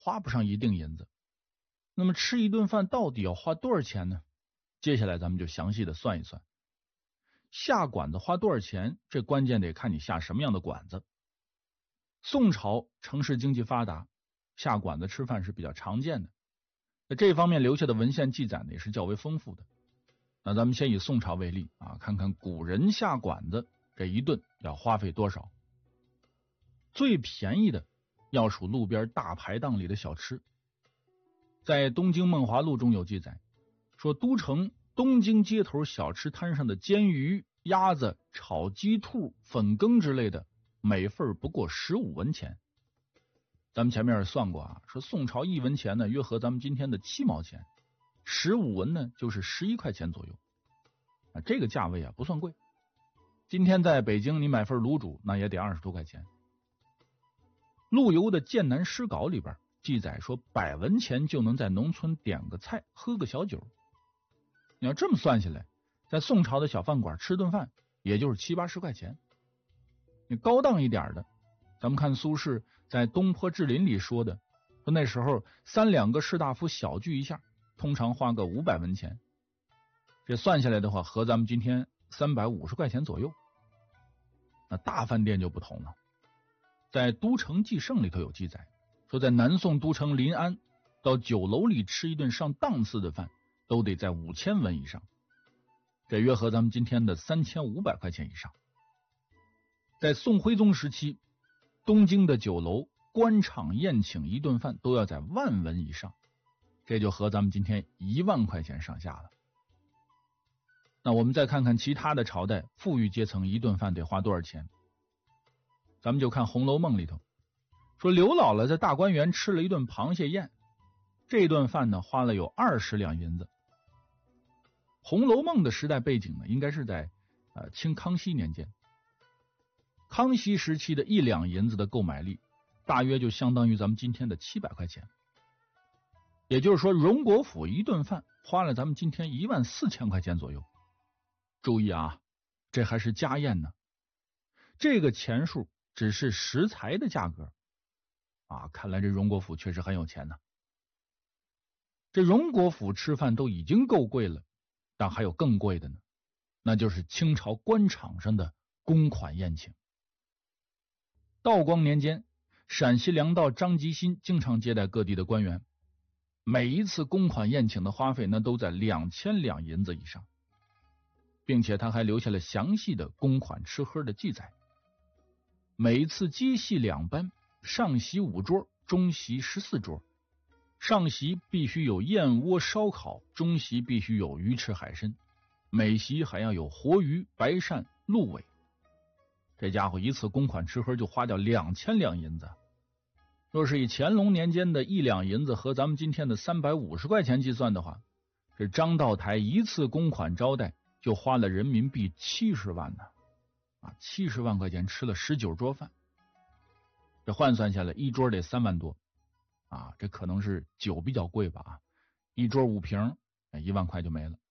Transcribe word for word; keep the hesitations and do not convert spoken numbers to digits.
花不上一锭银子。那么吃一顿饭到底要花多少钱呢？接下来咱们就详细的算一算。下馆子花多少钱，这关键得看你下什么样的馆子。宋朝城市经济发达，下馆子吃饭是比较常见的，那这方面留下的文献记载呢也是较为丰富的。那咱们先以宋朝为例啊，看看古人下馆子这一顿要花费多少。最便宜的要数路边大排档里的小吃。在《东京梦华录》中有记载，说都城东京街头小吃摊上的煎鱼、鸭子、炒鸡兔、粉羹之类的，每份不过十五文钱。咱们前面也算过啊，说宋朝一文钱呢约合咱们今天的七毛钱，十五文呢就是十一块钱左右啊，这个价位啊不算贵。今天在北京你买份卤煮那也得二十多块钱。陆游的《剑南诗稿》里边记载说，百文钱就能在农村点个菜喝个小酒。你要这么算下来，在宋朝的小饭馆吃顿饭也就是七八十块钱。你高档一点的，咱们看苏轼在《东坡志林》里说的，说那时候三两个士大夫小聚一下，通常花个五百文钱，这算下来的话合咱们今天三百五十块钱左右。那大饭店就不同了，在《都城纪胜》里头有记载，说在南宋都城临安，到酒楼里吃一顿上档次的饭都得在五千文以上，这约合咱们今天的三千五百块钱以上。在宋徽宗时期，东京的酒楼官场宴请一顿饭都要在万文以上，这就合咱们今天一万块钱上下了。那我们再看看其他的朝代富裕阶层一顿饭得花多少钱。咱们就看《红楼梦》里头说，刘姥姥在大观园吃了一顿螃蟹宴，这顿饭呢花了有二十两银子。《红楼梦》的时代背景呢应该是在呃清康熙年间。康熙时期的一两银子的购买力大约就相当于咱们今天的七百块钱，也就是说荣国府一顿饭花了咱们今天一万四千块钱左右。注意啊，这还是家宴呢，这个钱数只是食材的价格啊，看来这荣国府确实很有钱呢。这荣国府吃饭都已经够贵了，但还有更贵的呢，那就是清朝官场上的公款宴请。道光年间，陕西粮道张吉新经常接待各地的官员，每一次公款宴请的花费那都在两千两银子以上，并且他还留下了详细的公款吃喝的记载。每次接戏两班，上席五桌，中席十四桌。上席必须有燕窝烧烤，中席必须有鱼翅海参，每席还要有活鱼、白鳝、鹿尾。这家伙一次公款吃喝就花掉两千两银子。若是以乾隆年间的一两银子和咱们今天的三百五十块钱计算的话，这张道台一次公款招待就花了人民币七十万呢，啊，七十万块钱吃了十九桌饭，这换算下来一桌得三万多，啊，这可能是酒比较贵吧，啊，一桌五瓶，一万块就没了。